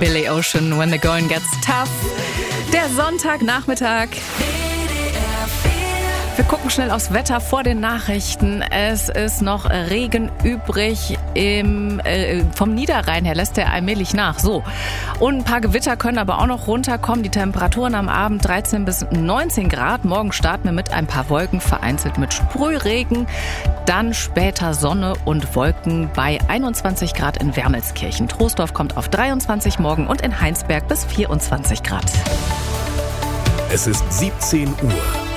Billy Ocean, When the Going Gets Tough. Der Sonntagnachmittag. Wir gucken schnell aufs Wetter vor den Nachrichten. Es ist noch Regen übrig. Vom Niederrhein her lässt der allmählich nach. So. Und ein paar Gewitter können aber auch noch runterkommen. Die Temperaturen am Abend 13 bis 19 Grad. Morgen starten wir mit ein paar Wolken, vereinzelt mit Sprühregen. Dann später Sonne und Wolken bei 21 Grad in Wermelskirchen. Troisdorf kommt auf 23 morgen und in Heinsberg bis 24 Grad. Es ist 17 Uhr.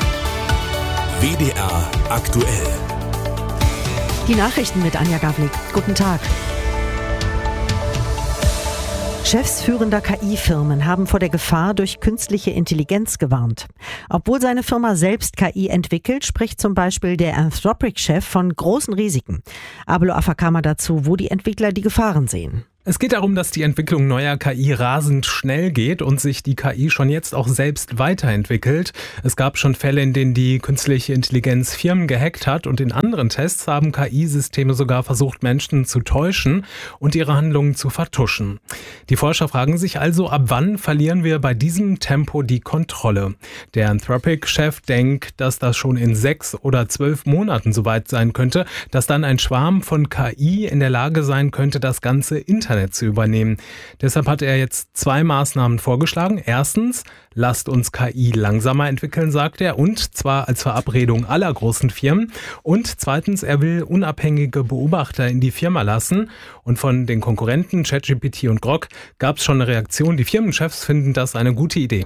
WDR aktuell. Die Nachrichten mit Anja Gavlik. Guten Tag. Chefs führender KI-Firmen haben vor der Gefahr durch künstliche Intelligenz gewarnt. Obwohl seine Firma selbst KI entwickelt, spricht zum Beispiel der Anthropic-Chef von großen Risiken. Abelo Afakama dazu, wo die Entwickler die Gefahren sehen. Es geht darum, dass die Entwicklung neuer KI rasend schnell geht und sich die KI schon jetzt auch selbst weiterentwickelt. Es gab schon Fälle, in denen die künstliche Intelligenz Firmen gehackt hat, und in anderen Tests haben KI-Systeme sogar versucht, Menschen zu täuschen und ihre Handlungen zu vertuschen. Die Forscher fragen sich also, ab wann verlieren wir bei diesem Tempo die Kontrolle? Der Anthropic-Chef denkt, dass das schon in 6 oder 12 Monaten soweit sein könnte, dass dann ein Schwarm von KI in der Lage sein könnte, das ganze Internet zu übernehmen. Deshalb hat er jetzt 2 Maßnahmen vorgeschlagen. Erstens, lasst uns KI langsamer entwickeln, sagt er, und zwar als Verabredung aller großen Firmen. Und zweitens, er will unabhängige Beobachter in die Firma lassen. Und von den Konkurrenten ChatGPT und Grok gab es schon eine Reaktion. Die Firmenchefs finden das eine gute Idee.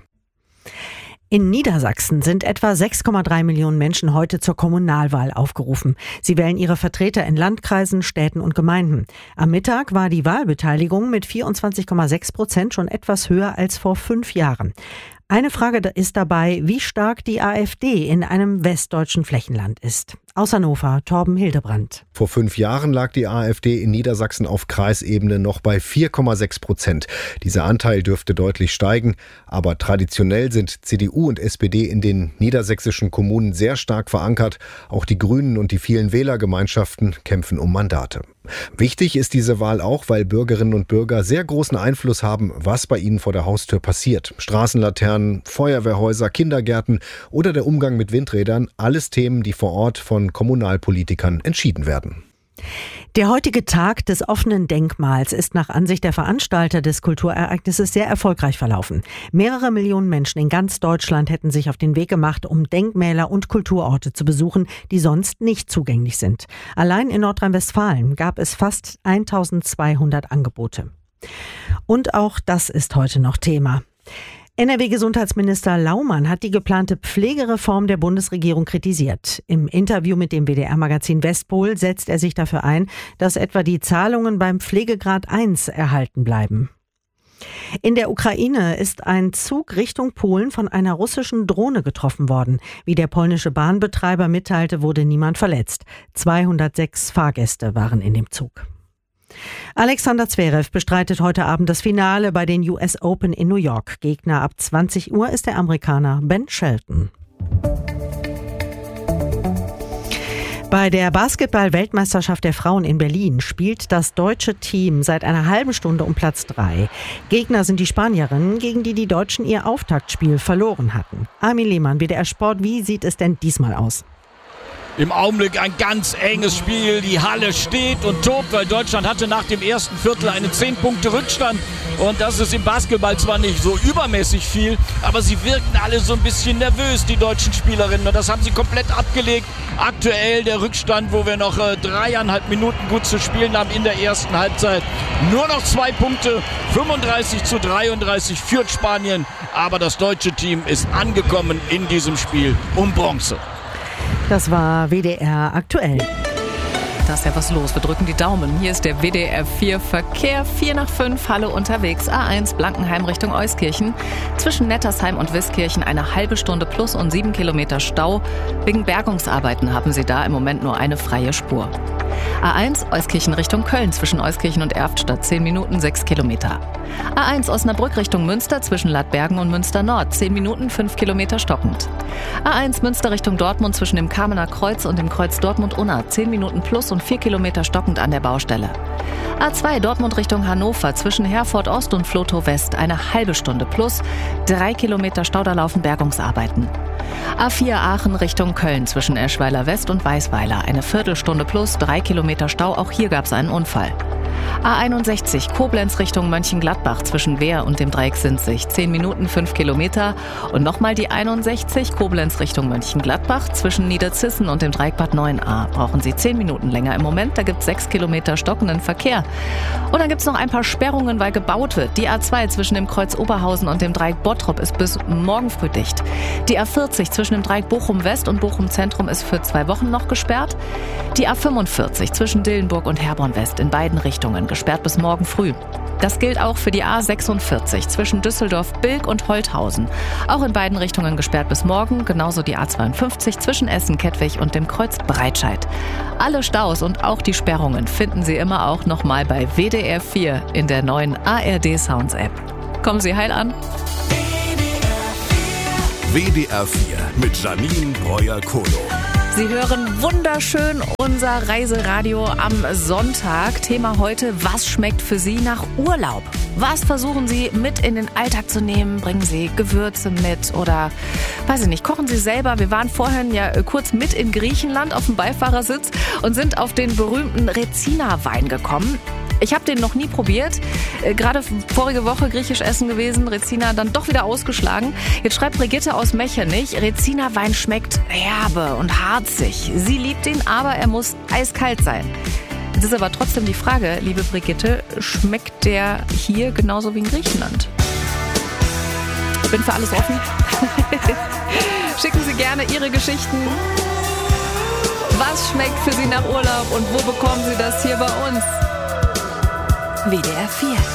In Niedersachsen sind etwa 6,3 Millionen Menschen heute zur Kommunalwahl aufgerufen. Sie wählen ihre Vertreter in Landkreisen, Städten und Gemeinden. Am Mittag war die Wahlbeteiligung mit 24,6% schon etwas höher als vor 5 Jahren. Eine Frage ist dabei, wie stark die AfD in einem westdeutschen Flächenland ist. Aus Hannover, Torben Hildebrandt. Vor 5 Jahren lag die AfD in Niedersachsen auf Kreisebene noch bei 4,6%. Dieser Anteil dürfte deutlich steigen, aber traditionell sind CDU und SPD in den niedersächsischen Kommunen sehr stark verankert. Auch die Grünen und die vielen Wählergemeinschaften kämpfen um Mandate. Wichtig ist diese Wahl auch, weil Bürgerinnen und Bürger sehr großen Einfluss haben, was bei ihnen vor der Haustür passiert. Straßenlaternen, Feuerwehrhäuser, Kindergärten oder der Umgang mit Windrädern, alles Themen, die vor Ort von Kommunalpolitikern entschieden werden. Der heutige Tag des offenen Denkmals ist nach Ansicht der Veranstalter des Kulturereignisses sehr erfolgreich verlaufen. Mehrere Millionen Menschen in ganz Deutschland hätten sich auf den Weg gemacht, um Denkmäler und Kulturorte zu besuchen, die sonst nicht zugänglich sind. Allein in Nordrhein-Westfalen gab es fast 1200 Angebote. Und auch das ist heute noch Thema. NRW-Gesundheitsminister Laumann hat die geplante Pflegereform der Bundesregierung kritisiert. Im Interview mit dem WDR-Magazin Westpol setzt er sich dafür ein, dass etwa die Zahlungen beim Pflegegrad 1 erhalten bleiben. In der Ukraine ist ein Zug Richtung Polen von einer russischen Drohne getroffen worden. Wie der polnische Bahnbetreiber mitteilte, wurde niemand verletzt. 206 Fahrgäste waren in dem Zug. Alexander Zverev bestreitet heute Abend das Finale bei den US Open in New York. Gegner ab 20 Uhr ist der Amerikaner Ben Shelton. Bei der Basketball-Weltmeisterschaft der Frauen in Berlin spielt das deutsche Team seit einer halben Stunde um Platz 3. Gegner sind die Spanierinnen, gegen die die Deutschen ihr Auftaktspiel verloren hatten. Armin Lehmann, WDR Sport, wie sieht es denn diesmal aus? Im Augenblick ein ganz enges Spiel. Die Halle steht und tobt, weil Deutschland hatte nach dem ersten Viertel einen 10-Punkte-Rückstand. Und das ist im Basketball zwar nicht so übermäßig viel, aber sie wirkten alle so ein bisschen nervös, die deutschen Spielerinnen. Und das haben sie komplett abgelegt. Aktuell der Rückstand, wo wir noch 3,5 Minuten gut zu spielen haben in der ersten Halbzeit. Nur noch 2 Punkte, 35-33 führt Spanien. Aber das deutsche Team ist angekommen in diesem Spiel um Bronze. Das war WDR aktuell. Da ist ja was los. Wir drücken die Daumen. Hier ist der WDR 4 Verkehr. 4 nach 5, Halle unterwegs. A1 Blankenheim Richtung Euskirchen. Zwischen Nettersheim und Wiskirchen eine halbe Stunde plus und 7 Kilometer Stau. Wegen Bergungsarbeiten haben Sie da im Moment nur eine freie Spur. A1 Euskirchen Richtung Köln zwischen Euskirchen und Erftstadt 10 Minuten 6 Kilometer. A1 Osnabrück Richtung Münster zwischen Ladbergen und Münster Nord 10 Minuten 5 Kilometer stockend. A1 Münster Richtung Dortmund zwischen dem Kamener Kreuz und dem Kreuz Dortmund-Unna 10 Minuten plus und 4 Kilometer stockend an der Baustelle. A2 Dortmund Richtung Hannover zwischen Herford Ost und Vlotho West eine halbe Stunde plus 3 Kilometer Stau, da laufen Bergungsarbeiten. A4 Aachen Richtung Köln zwischen Eschweiler West und Weißweiler eine Viertelstunde plus 3 Kilometer Stau, auch hier gab es einen Unfall. A61 Koblenz Richtung Mönchengladbach zwischen Wehr und dem Dreieck Sinzig 10 Minuten 5 Kilometer und nochmal die 61 Koblenz Richtung Mönchengladbach zwischen Niederzissen und dem Dreieck Bad 9a brauchen Sie 10 Minuten länger im Moment, da gibt es 6 Kilometer stockenden Verkehr. Und dann gibt es noch ein paar Sperrungen, weil gebaut wird. Die A2 zwischen dem Kreuz Oberhausen und dem Dreieck Bottrop ist bis morgen früh dicht. Die A40 zwischen dem Dreieck Bochum West und Bochum Zentrum ist für 2 Wochen noch gesperrt. Die A45 zwischen Dillenburg und Herborn West in beiden Richtungen gesperrt bis morgen früh. Das gilt auch für die A46 zwischen Düsseldorf-Bilk und Holthausen. Auch in beiden Richtungen gesperrt bis morgen, genauso die A52 zwischen Essen-Kettwig und dem Kreuz Breitscheid. Alle Staus und auch die Sperrungen finden Sie immer auch nochmal bei WDR 4 in der neuen ARD Sounds App. Kommen Sie heil an. WDR 4 mit Janine Breuer-Kolo. Sie hören wunderschön unser Reiseradio am Sonntag. Thema heute, was schmeckt für Sie nach Urlaub? Was versuchen Sie mit in den Alltag zu nehmen? Bringen Sie Gewürze mit oder, weiß ich nicht, kochen Sie selber? Wir waren vorhin ja kurz mit in Griechenland auf dem Beifahrersitz und sind auf den berühmten Rezina-Wein gekommen. Ich habe den noch nie probiert. Gerade vorige Woche griechisch essen gewesen, Rezina dann doch wieder ausgeschlagen. Jetzt schreibt Brigitte aus Mechernich, Rezina-Wein schmeckt herbe und harzig. Sie liebt ihn, aber er muss eiskalt sein. Jetzt ist aber trotzdem die Frage, liebe Brigitte, schmeckt der hier genauso wie in Griechenland? Ich bin für alles offen. Schicken Sie gerne Ihre Geschichten. Was schmeckt für Sie nach Urlaub und wo bekommen Sie das hier bei uns? WDR 4